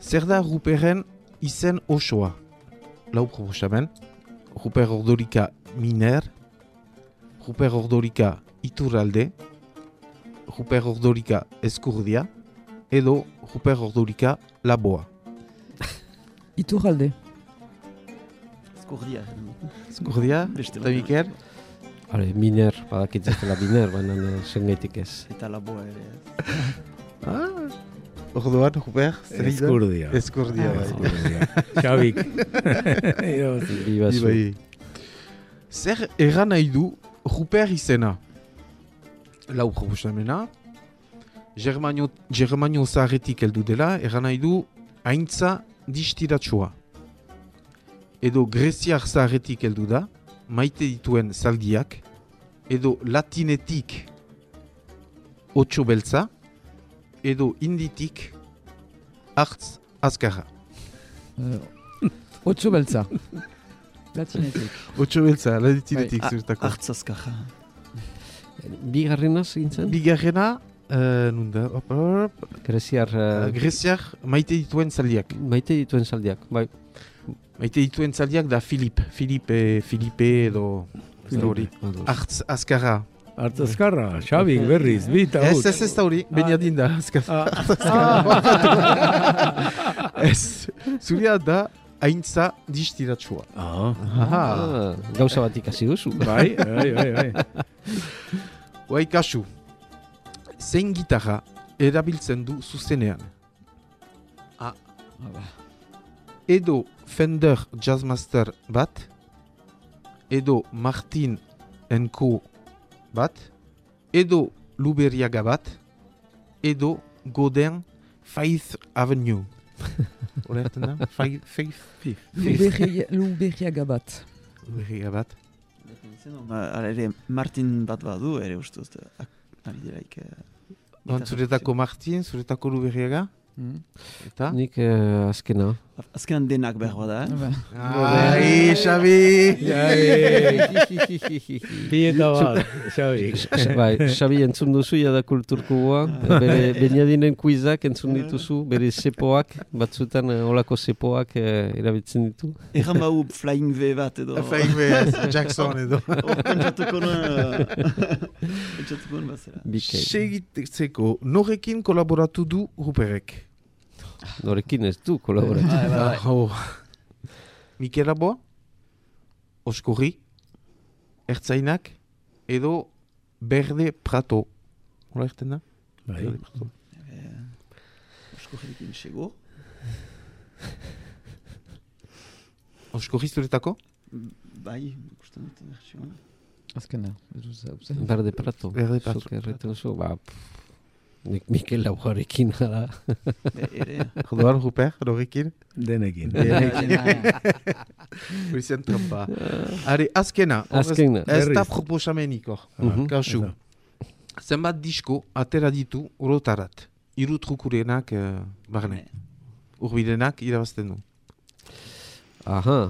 Zer da Ruperren izen osoa? Lau proposamen. Ruper Ordorika Miner, Ruper Ordorika Iturralde, Ruper Ordorika Eskurdia, edo Ruper Ordorika Laboa. Iturralde. Eskurdia, eta Mikel? Hale, Miner, badakitzatela Miner, baina sengetik ez. Eta laboa ere. Orduan, Ruper? Eskurdia. Eskurdia, bai. Xabik. Bibazu. Zer egan nahi du Ruper izena? Lau proposamena. Germanio zaharretik heldu dela, egan nahi du haintza distiratsua. Edo greziar zaharretik heldu da, maite dituen zaldiak. Edo latinetik otso beltza. Edo inditik hartz azkarra. Otso beltza. Latinetik. Otso beltza, latinetik zuretako. Hartz azkarra. Bigarrena zintzen? Bigarrena, nunda, Greziar... greziar maite dituen zaldiak. Maite dituen zaldiak, bai. Maite dituen zaldiak da Filipe edo... Hartz azkarra. Artazkarra, Xabik berriz, bita hut. Ez da hori, Beniadin da. Ez, zuria da haintza distiratsua. Gauza bat ikasi duzu. Bai. Guai kasu, zein gitarra erabiltzen du zuzenean? Edo Fender Jazzmaster bat, edo Martin & Co bat, edo Luberiaga bat, edo Godin Faith Avenue. Olerten da? Faith? Luberiaga bat. Luberiaga bat. Ere Martin bat badu, ere ustuz. Ari diraik... Zuretako Martin, zuretako Luberiaga? Eta? Nik azkena. Azkenan denak behar bada, Ai, Xabi! Pieta bat, Xabik. Bai, Xabi entzun duzu, jada kulturkuboa. Bere Beniadinen kuizak entzun dituzu, bere sepoak, batzutan olako sepoak erabiltzen ditu. Egan bau Flying V bat edo... Flying V, Jackson edo. Pentsatuko nuen bazera. Segitzeko, norekin kolaboratu du Ruperrek? Norekin ez du kolaboratu. Mikel Laboa, Oskorri, Ertzainak, edo Berde Prato. Hola erten da? Bai. Oskorrikin sego. Oskorri zuretako? Bai, ikusten dut bertsioan. Azkena. Berde Prato. Berde Prato. Zuk erretzen zu, Nik Mikel Laboarekin da. Ere. Jodoan Ruper, norekin? Denekin. Horizien trampa. Are, azkena. Ez da proposamenik hor. Kausu. Zenbat disko atera ditu orotarat. Hiru trukurenak barne. Urbidenak irabazten du. Aha.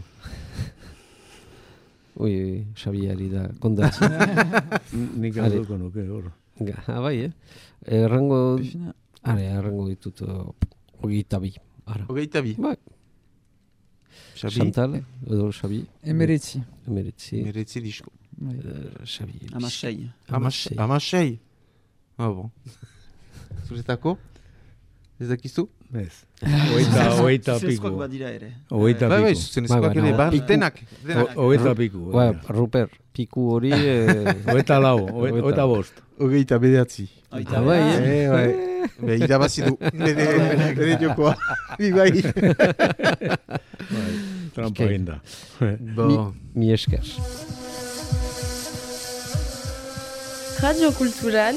Ui, Xabiari da kondatzen. Nik alduko nuke hor. Bai, errango ditut hogeita bi. Hogeita bi? Bai. Chantal, edo Xabi. Emeretzi. Emeretzi disko. Xabi. Amasei. Amasei? Bon. Zuretako? Ez dakizu? Ez. Oita piku. Zuzenzkoak badira ere. Oita piku. Bai, zuzenzkoak ere, denak. Oita piku. Ruper, piku hori... Oita lau, oita bost. Ogeita bederatzi. Oita bai. Be, irabazi du. Bere jokoa. Bai. Trampa ginda. Mi esker. Radio Cultural.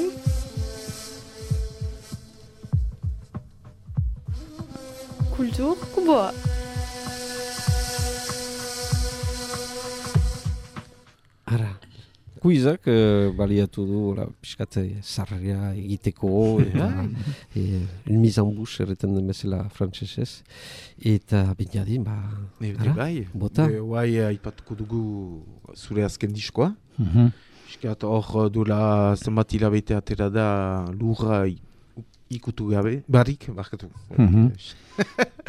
Kultur Kuboa. Ara, kuizak baliatu du piskat sarria egiteko une mise en bouche erreten den bezala frantsesez eta Beniadin bota. Guai aipatuko dugu zure azken diskoa. Piskat hor duela zenbat hilabete atera da lurra ikutu gabe, barrik, barkatu.